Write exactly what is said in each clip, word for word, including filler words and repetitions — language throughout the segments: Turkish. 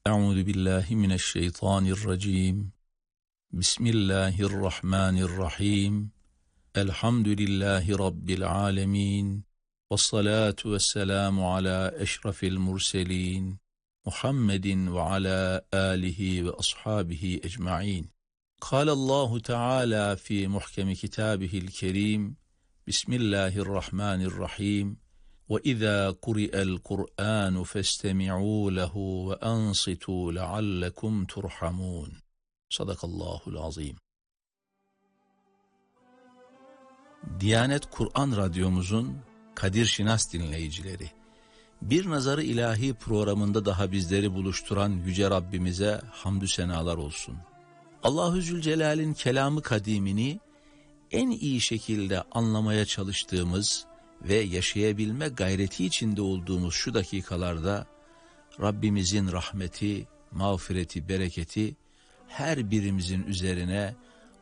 Euzu billahi mineşşeytanirracim. Bismillahirrahmanirrahim. Elhamdülillahi rabbil alamin. Ves salatu vesselamu ala eşrafil murselin. Muhammedin ve ala alihi ve ashabihi ecmaîn. Kâlallahu Teala fi muhkemi kitâbihil kerîm. Bismillahirrahmanirrahim. وَإِذَا قُرِئَ الْقُرْآنُ فَاسْتَمِعُوا لَهُ وَأَنصِتُوا لَعَلَّكُمْ تُرْحَمُونَ. Sadakallahul azim. Diyanet Kur'an Radyomuzun Kadir Şinas dinleyicileri, Bir Nazarı İlahi programında daha bizleri buluşturan Yüce Rabbimize hamdü senalar olsun. Allahu Zülcelal'in kelamı kadimini en iyi şekilde anlamaya çalıştığımız ve yaşayabilme gayreti içinde olduğumuz şu dakikalarda Rabbimizin rahmeti, mağfireti, bereketi her birimizin üzerine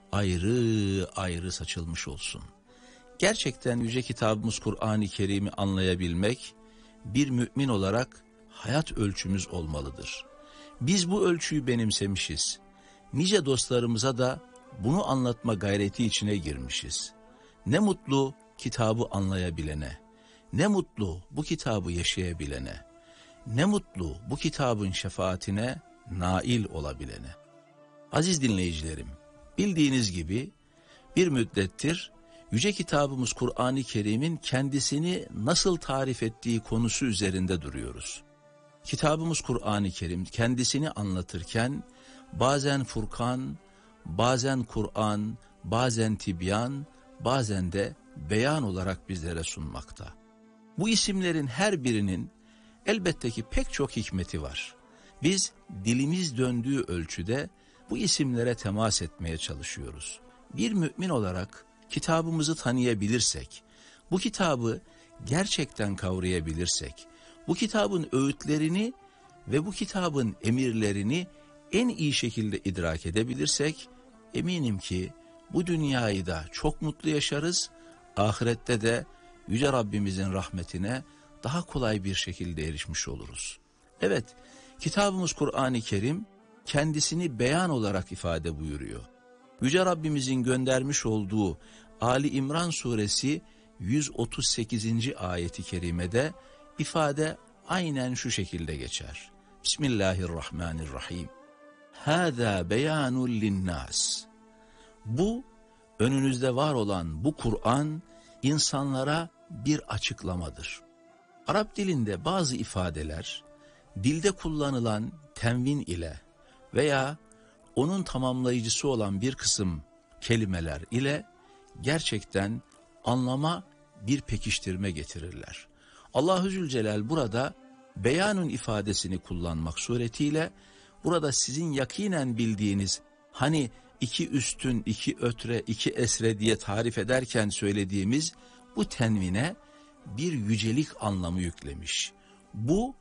ayrı ayrı saçılmış olsun. Gerçekten Yüce Kitabımız Kur'an-ı Kerim'i anlayabilmek bir mümin olarak hayat ölçümüz olmalıdır. Biz bu ölçüyü benimsemişiz. Nice dostlarımıza da bunu anlatma gayreti içine girmişiz. Ne mutlu kitabı anlayabilene, ne mutlu bu kitabı yaşayabilene, ne mutlu bu kitabın şefaatine nail olabilene. Aziz dinleyicilerim, bildiğiniz gibi bir müddettir Yüce Kitabımız Kur'an-ı Kerim'in kendisini nasıl tarif ettiği konusu üzerinde duruyoruz. Kitabımız Kur'an-ı Kerim kendisini anlatırken bazen Furkan, bazen Kur'an, bazen Tibyan, bazen de beyan olarak bizlere sunmakta. Bu isimlerin her birinin elbette ki pek çok hikmeti var. Biz dilimiz döndüğü ölçüde bu isimlere temas etmeye çalışıyoruz. Bir mümin olarak kitabımızı tanıyabilirsek, bu kitabı gerçekten kavrayabilirsek, bu kitabın öğütlerini ve bu kitabın emirlerini en iyi şekilde idrak edebilirsek, eminim ki bu dünyayı da çok mutlu yaşarız, ahirette de Yüce Rabbimizin rahmetine daha kolay bir şekilde erişmiş oluruz. Evet, kitabımız Kur'an-ı Kerim kendisini beyan olarak ifade buyuruyor. Yüce Rabbimizin göndermiş olduğu Ali İmran suresi yüz otuz sekizinci ayeti kerimede ifade aynen şu şekilde geçer. Bismillahirrahmanirrahim. Hâzâ beyanul linnâs. Bu, önünüzde var olan bu Kur'an, insanlara bir açıklamadır. Arap dilinde bazı ifadeler, dilde kullanılan tenvin ile veya onun tamamlayıcısı olan bir kısım kelimeler ile gerçekten anlama bir pekiştirme getirirler. Allahu Zülcelal burada beyanun ifadesini kullanmak suretiyle, burada sizin yakinen bildiğiniz, hani iki üstün, iki ötre, iki esre diye tarif ederken söylediğimiz bu tenvine bir yücelik anlamı yüklemiş. Bu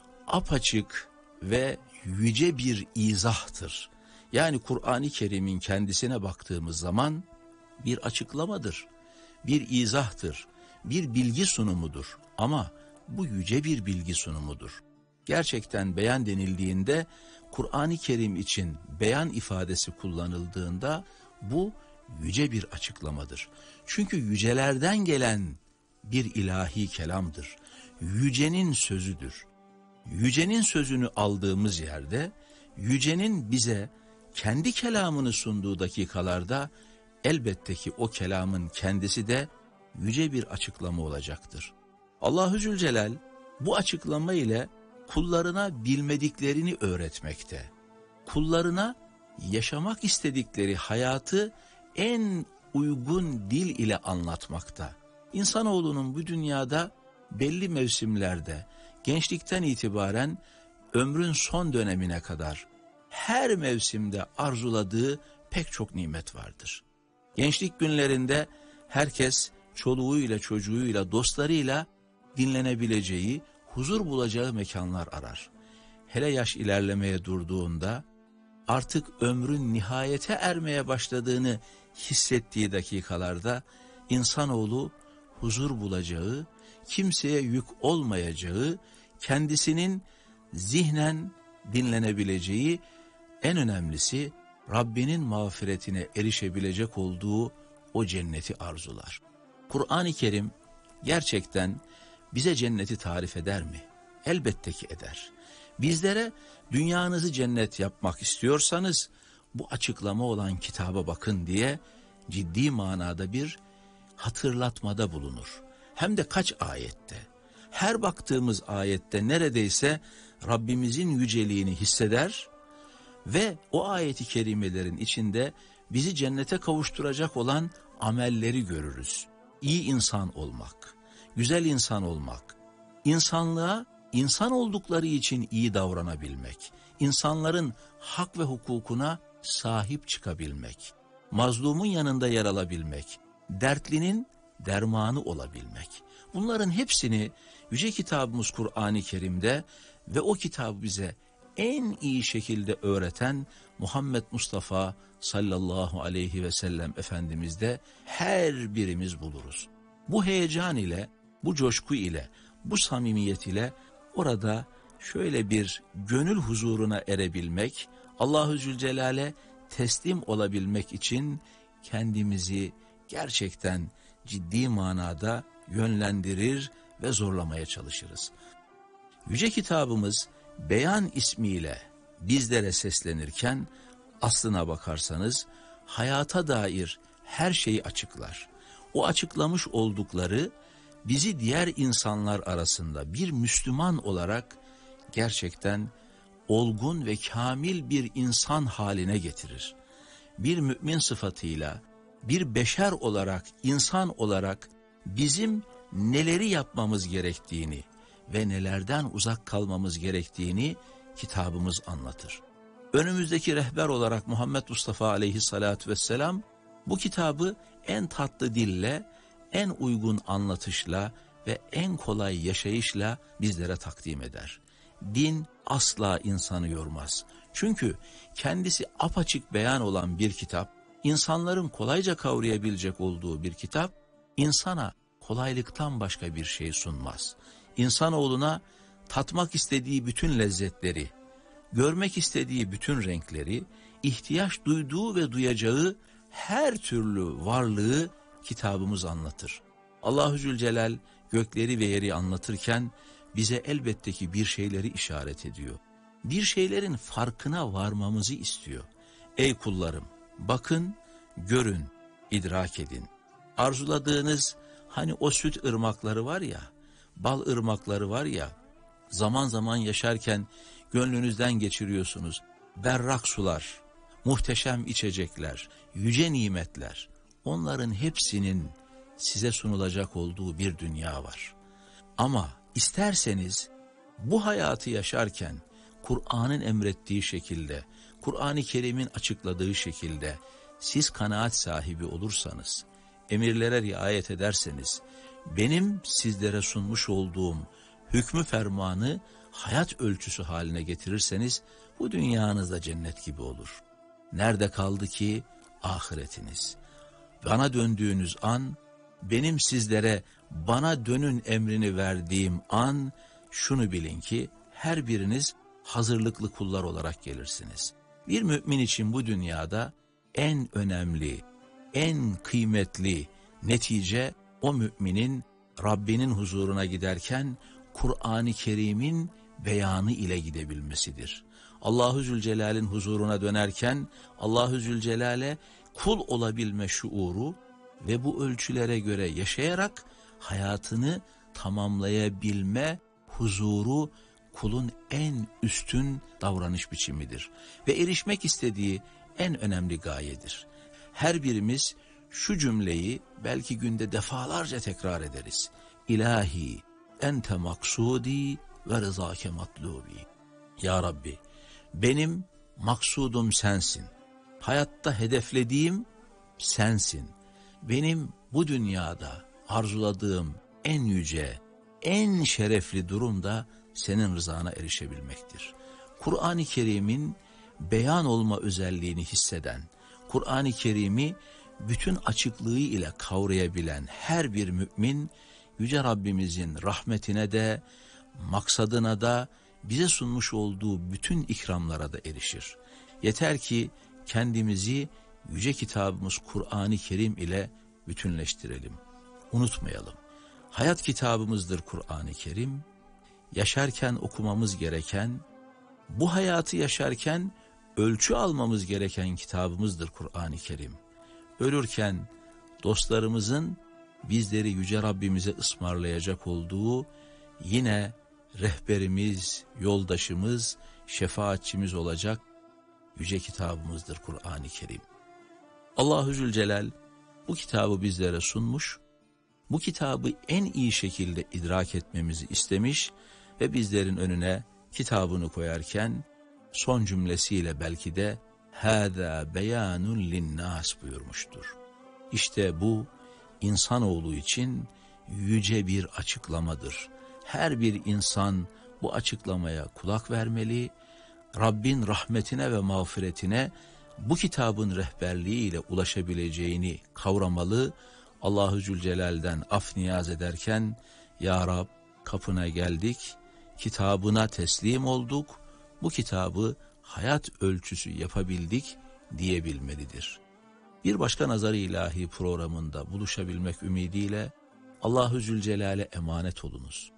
apaçık ve yüce bir izahtır. Yani Kur'an-ı Kerim'in kendisine baktığımız zaman bir açıklamadır, bir izahtır, bir bilgi sunumudur. Ama bu yüce bir bilgi sunumudur. Gerçekten beyan denildiğinde, Kur'an-ı Kerim için beyan ifadesi kullanıldığında bu yüce bir açıklamadır. Çünkü yücelerden gelen bir ilahi kelamdır. Yücenin sözüdür. Yücenin sözünü aldığımız yerde, yücenin bize kendi kelamını sunduğu dakikalarda elbette ki o kelamın kendisi de yüce bir açıklama olacaktır. Allahu Zülcelal bu açıklama ile kullarına bilmediklerini öğretmekte. Kullarına yaşamak istedikleri hayatı en uygun dil ile anlatmakta. İnsanoğlunun bu dünyada belli mevsimlerde, gençlikten itibaren ömrün son dönemine kadar her mevsimde arzuladığı pek çok nimet vardır. Gençlik günlerinde herkes çoluğuyla, çocuğuyla, dostlarıyla dinlenebileceği, huzur bulacağı mekanlar arar. Hele yaş ilerlemeye durduğunda artık ömrün nihayete ermeye başladığını hissettiği dakikalarda insanoğlu huzur bulacağı, kimseye yük olmayacağı, kendisinin zihnen, dinlenebileceği, en önemlisi Rabbinin mağfiretine erişebilecek olduğu o cenneti arzular. Kur'an-ı Kerim gerçekten bize cenneti tarif eder mi? Elbette ki eder. Bizlere dünyanızı cennet yapmak istiyorsanız bu açıklama olan kitaba bakın diye ciddi manada bir hatırlatmada bulunur. Hem de kaç ayette. Her baktığımız ayette neredeyse Rabbimizin yüceliğini hisseder ve o ayeti kerimelerin içinde bizi cennete kavuşturacak olan amelleri görürüz. İyi insan olmak, güzel insan olmak, insanlığa insan oldukları için iyi davranabilmek, insanların hak ve hukukuna sahip çıkabilmek, mazlumun yanında yer alabilmek, dertlinin dermanı olabilmek. Bunların hepsini Yüce Kitabımız Kur'an-ı Kerim'de ve o kitabı bize en iyi şekilde öğreten Muhammed Mustafa sallallahu aleyhi ve sellem Efendimiz'de her birimiz buluruz. Bu heyecan ile, bu coşku ile, bu samimiyet ile orada şöyle bir gönül huzuruna erebilmek, Allahu Zülcelal'e teslim olabilmek için kendimizi gerçekten ciddi manada yönlendirir ve zorlamaya çalışırız. Yüce Kitabımız Beyan ismiyle bizlere seslenirken aslına bakarsanız hayata dair her şeyi açıklar. O açıklamış oldukları bizi diğer insanlar arasında bir Müslüman olarak gerçekten olgun ve kamil bir insan haline getirir. Bir mümin sıfatıyla, bir beşer olarak, insan olarak bizim neleri yapmamız gerektiğini ve nelerden uzak kalmamız gerektiğini kitabımız anlatır. Önümüzdeki rehber olarak Muhammed Mustafa aleyhissalatu vesselam bu kitabı en tatlı dille, en uygun anlatışla ve en kolay yaşayışla bizlere takdim eder. Din asla insanı yormaz. Çünkü kendisi apaçık beyan olan bir kitap, insanların kolayca kavrayabilecek olduğu bir kitap, insana kolaylıktan başka bir şey sunmaz. İnsanoğluna tatmak istediği bütün lezzetleri, görmek istediği bütün renkleri, ihtiyaç duyduğu ve duyacağı her türlü varlığı kitabımız anlatır. Allahu Zülcelal gökleri ve yeri anlatırken bize elbette ki bir şeyleri işaret ediyor. Bir şeylerin farkına varmamızı istiyor. Ey kullarım, bakın, görün, idrak edin. Arzuladığınız hani o süt ırmakları var ya, bal ırmakları var ya, zaman zaman yaşarken gönlünüzden geçiriyorsunuz. Berrak sular, muhteşem içecekler, yüce nimetler, onların hepsinin size sunulacak olduğu bir dünya var. Ama isterseniz bu hayatı yaşarken Kur'an'ın emrettiği şekilde, Kur'an-ı Kerim'in açıkladığı şekilde siz kanaat sahibi olursanız, emirlere riayet ederseniz, benim sizlere sunmuş olduğum hükmü fermanı hayat ölçüsü haline getirirseniz, bu dünyanız da cennet gibi olur. Nerede kaldı ki ahiretiniz? Bana döndüğünüz an, benim sizlere bana dönün emrini verdiğim an, şunu bilin ki her biriniz hazırlıklı kullar olarak gelirsiniz. Bir mümin için bu dünyada en önemli, en kıymetli netice o müminin Rabbinin huzuruna giderken Kur'an-ı Kerim'in beyanı ile gidebilmesidir. Allahu Zülcelal'in huzuruna dönerken Allahu Zülcelal'e kul olabilme şuuru ve bu ölçülere göre yaşayarak hayatını tamamlayabilme huzuru kulun en üstün davranış biçimidir ve erişmek istediği en önemli gayedir. Her birimiz şu cümleyi belki günde defalarca tekrar ederiz. İlahi ente maksudi ve rızake matlubi. Ya Rabbi, benim maksudum sensin. Hayatta hedeflediğim sensin. Benim bu dünyada arzuladığım en yüce, en şerefli durum da senin rızana erişebilmektir. Kur'an-ı Kerim'in beyan olma özelliğini hisseden, Kur'an-ı Kerim'i bütün açıklığı ile kavrayabilen her bir mümin, Yüce Rabbimizin rahmetine de, maksadına da bize sunmuş olduğu bütün ikramlara da erişir. Yeter ki kendimizi yüce kitabımız Kur'an-ı Kerim ile bütünleştirelim. Unutmayalım. Hayat kitabımızdır Kur'an-ı Kerim. Yaşarken okumamız gereken, bu hayatı yaşarken ölçü almamız gereken kitabımızdır Kur'an-ı Kerim. Ölürken dostlarımızın bizleri yüce Rabbimize ısmarlayacak olduğu yine rehberimiz, yoldaşımız, şefaatçimiz olacak yüce kitabımızdır Kur'an-ı Kerim. Allahu Zülcelal bu kitabı bizlere sunmuş, bu kitabı en iyi şekilde idrak etmemizi istemiş ve bizlerin önüne kitabını koyarken son cümlesiyle belki de hâzâ beyanun linnâs buyurmuştur. İşte bu insanoğlu için yüce bir açıklamadır. Her bir insan bu açıklamaya kulak vermeli, Rabbin rahmetine ve mağfiretine bu kitabın rehberliğiyle ulaşabileceğini kavramalı, Allahu Zülcelal'den af niyaz ederken, Ya Rab kapına geldik, kitabına teslim olduk, bu kitabı hayat ölçüsü yapabildik diyebilmelidir. Bir başka Nazar-ı İlahi programında buluşabilmek ümidiyle Allahu Zülcelal'e emanet olunuz.